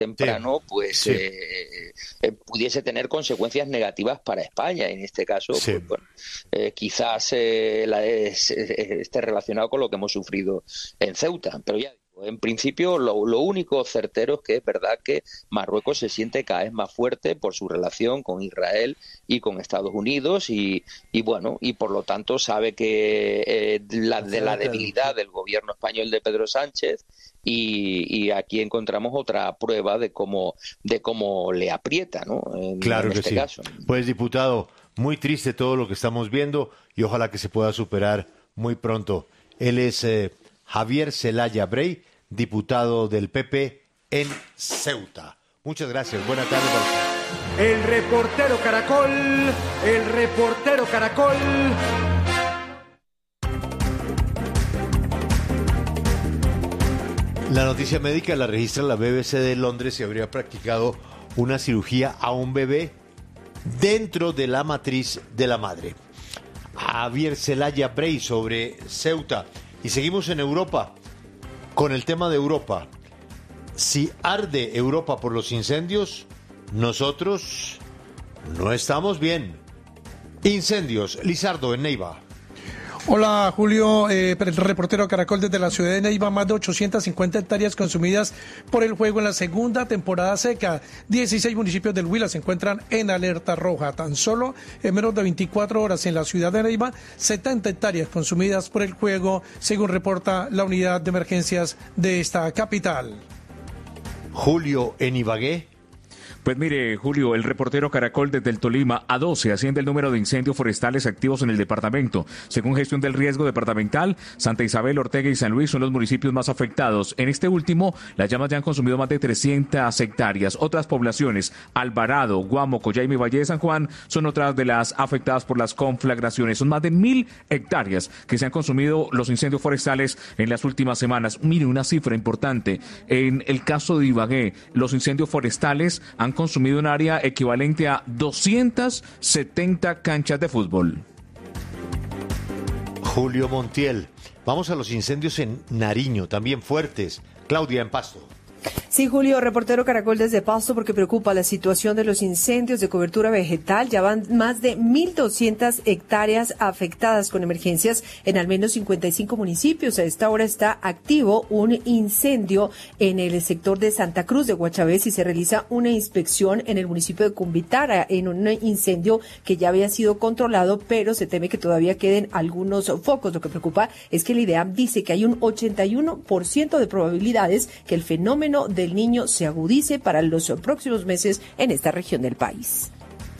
temprano, pues pudiese tener consecuencias negativas para España. En este caso, pues, bueno, quizás esté relacionado con lo que hemos sufrido en Ceuta. Pero ya digo, en principio, lo único certero es que es verdad que Marruecos se siente cada vez más fuerte por su relación con Israel y con Estados Unidos y bueno, y por lo tanto sabe que de la debilidad del gobierno español de Pedro Sánchez. Y aquí encontramos otra prueba de cómo le aprieta, ¿no? Claro en que este sí. caso. Pues, diputado, muy triste todo lo que estamos viendo y ojalá que se pueda superar muy pronto. Él es Javier Zelaya Brey, diputado del PP en Ceuta. Muchas gracias. Buena tarde para usted. El reportero Caracol. La noticia médica la registra la BBC de Londres y habría practicado una cirugía a un bebé dentro de la matriz de la madre. Javier Zelaya Brey sobre Ceuta. Y seguimos en Europa, con el tema de Europa. Si arde Europa por los incendios, nosotros no estamos bien. Incendios, Lizardo en Neiva. Hola Julio, reportero Caracol desde la ciudad de Neiva, más de 850 hectáreas consumidas por el fuego en la segunda temporada seca. 16 municipios del Huila se encuentran en alerta roja. Tan solo en menos de 24 horas en la ciudad de Neiva, 70 hectáreas consumidas por el fuego, según reporta la unidad de emergencias de esta capital. Julio en Ibagué. Pues mire, Julio, el reportero Caracol desde el Tolima, a 12 asciende el número de incendios forestales activos en el departamento. Según Gestión del Riesgo Departamental, Santa Isabel, Ortega y San Luis son los municipios más afectados. En este último, las llamas ya han consumido más de 300 hectáreas. Otras poblaciones, Alvarado, Guamo, Coyaima y Valle de San Juan, son otras de las afectadas por las conflagraciones. Son más de 1.000 hectáreas que se han consumido los incendios forestales en las últimas semanas. Mire, una cifra importante. En el caso de Ibagué, los incendios forestales han consumido un área equivalente a 270 canchas de fútbol. Julio Montiel. Vamos a los incendios en Nariño, también fuertes. Claudia en Pasto. Sí, Julio, reportero Caracol desde Pasto, porque preocupa la situación de los incendios de cobertura vegetal. Ya van más de 1.200 hectáreas afectadas con emergencias en al menos 55 municipios. A esta hora está activo un incendio en el sector de Santa Cruz de Guachavés y se realiza una inspección en el municipio de Cumbitara en un incendio que ya había sido controlado, pero se teme que todavía queden algunos focos. Lo que preocupa es que el IDEAM dice que hay un 81% de probabilidades que el fenómeno del Niño se agudice para los próximos meses en esta región del país.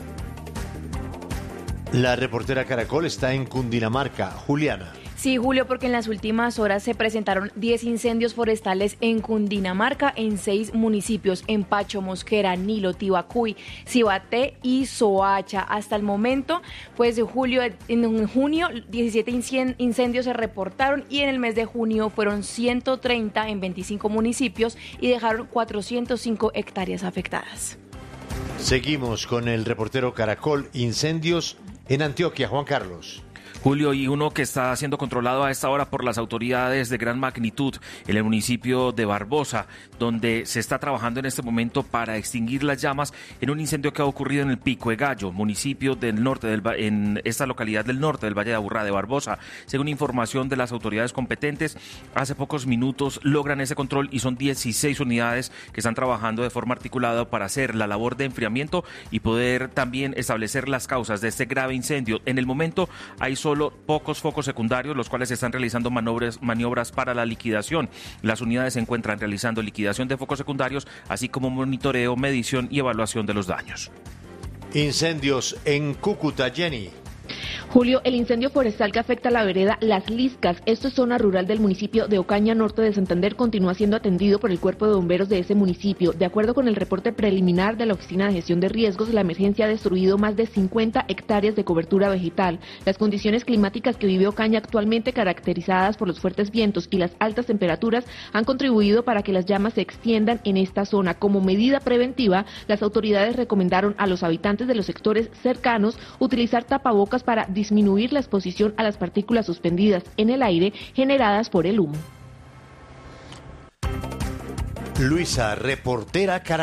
La reportera Caracol está en Cundinamarca. Juliana. Sí, Julio, porque en las últimas horas se presentaron 10 incendios forestales en Cundinamarca, en 6 municipios, en Pacho, Mosquera, Nilo, Tibacuy, Cibaté y Soacha. Hasta el momento, pues Julio, en junio, 17 incendios se reportaron y en el mes de junio fueron 130 en 25 municipios y dejaron 405 hectáreas afectadas. Seguimos con el reportero Caracol. Incendios en Antioquia. Juan Carlos. Julio, y uno que está siendo controlado a esta hora por las autoridades de gran magnitud en el municipio de Barbosa, donde se está trabajando en este momento para extinguir las llamas en un incendio que ha ocurrido en el Pico de Gallo, municipio del norte en esta localidad del norte del Valle de Aburrá de Barbosa. Según información de las autoridades competentes, hace pocos minutos logran ese control y son 16 unidades que están trabajando de forma articulada para hacer la labor de enfriamiento y poder también establecer las causas de este grave incendio. En el momento hay solo pocos focos secundarios, los cuales están realizando maniobras para la liquidación. Las unidades se encuentran realizando liquidación de focos secundarios, así como monitoreo, medición y evaluación de los daños. Incendios en Cúcuta, Jenny. Julio, el incendio forestal que afecta a la vereda Las Liscas, esto es zona rural del municipio de Ocaña, norte de Santander, continúa siendo atendido por el cuerpo de bomberos de ese municipio. De acuerdo con el reporte preliminar de la Oficina de Gestión de Riesgos, la emergencia ha destruido más de 50 hectáreas de cobertura vegetal. Las condiciones climáticas que vive Ocaña actualmente, caracterizadas por los fuertes vientos y las altas temperaturas, han contribuido para que las llamas se extiendan en esta zona. Como medida preventiva, las autoridades recomendaron a los habitantes de los sectores cercanos utilizar tapabocas para disminuir la exposición a las partículas suspendidas en el aire generadas por el humo. Luisa, reportera Caracol.